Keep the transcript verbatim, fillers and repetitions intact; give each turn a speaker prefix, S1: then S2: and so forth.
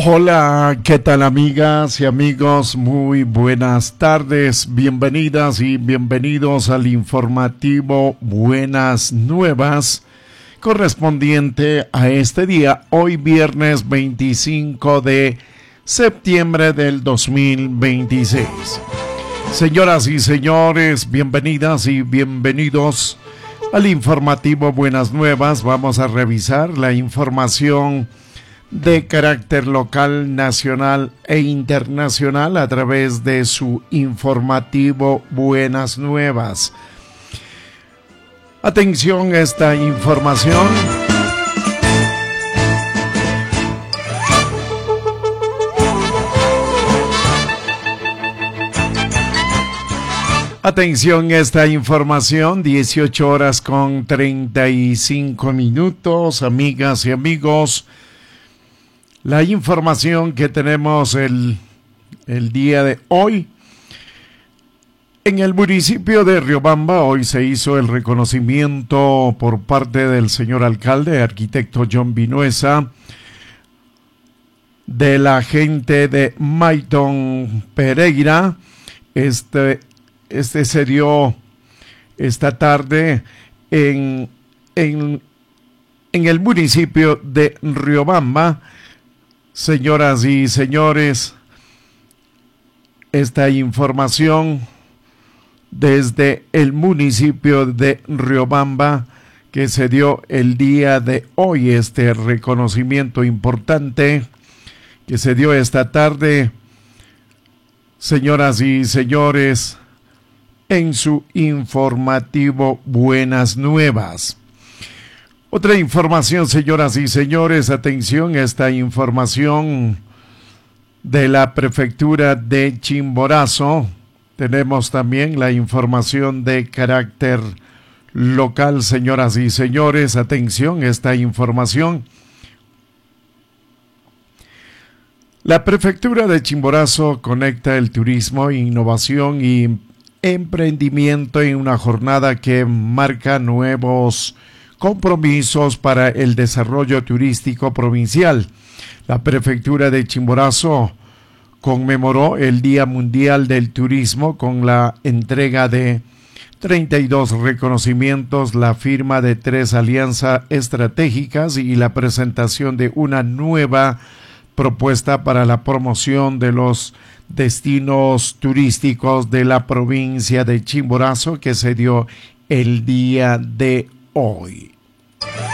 S1: Hola, ¿qué tal amigas y amigos? Muy buenas tardes, bienvenidas y bienvenidos al informativo Buenas Nuevas, correspondiente a este día, hoy viernes veinticinco de septiembre del dos mil veintiséis. Señoras y señores, bienvenidas y bienvenidos al informativo Buenas Nuevas. Vamos a revisar la información de carácter local, nacional e internacional a través de su informativo Buenas Nuevas. Atención a esta información. Atención a esta información, dieciocho horas con treinta y cinco minutos, amigas y amigos. La información que tenemos el, el día de hoy, en el municipio de Riobamba, hoy se hizo el reconocimiento por parte del señor alcalde, arquitecto John Vinuesa, de la gente de Mayton Pereira. Este, este se dio esta tarde en, en, en el municipio de Riobamba. Señoras y señores, esta información desde el municipio de Riobamba que se dio el día de hoy, este reconocimiento importante que se dio esta tarde, señoras y señores, en su informativo Buenas Nuevas. Otra información, señoras y señores, atención a esta información de la prefectura de Chimborazo. Tenemos también la información de carácter local, señoras y señores, atención a esta información. La prefectura de Chimborazo conecta el turismo, innovación y emprendimiento en una jornada que marca nuevos compromisos para el desarrollo turístico provincial. La prefectura de Chimborazo conmemoró el Día Mundial del Turismo con la entrega de treinta y dos reconocimientos, la firma de tres alianzas estratégicas y la presentación de una nueva propuesta para la promoción de los destinos turísticos de la provincia de Chimborazo que se dio el día de hoy.